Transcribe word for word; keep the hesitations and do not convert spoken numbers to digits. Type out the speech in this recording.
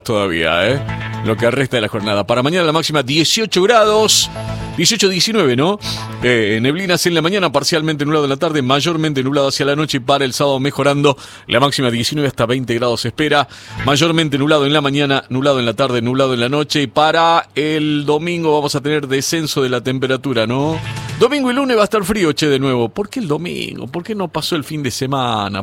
Todavía, ¿eh? Lo que resta de la jornada. Para mañana la máxima dieciocho grados. dieciocho, diecinueve, ¿no? Eh, neblinas en la mañana, parcialmente nublado en la tarde, mayormente nublado hacia la noche y para el sábado mejorando. La máxima diecinueve hasta veinte grados se espera. Mayormente nublado en la mañana, nublado en la tarde, nublado en la noche. Y para el domingo vamos a tener descenso de la temperatura, ¿no? Domingo y lunes va a estar frío, che, de nuevo. ¿Por qué el domingo? ¿Por qué no pasó el fin de semana?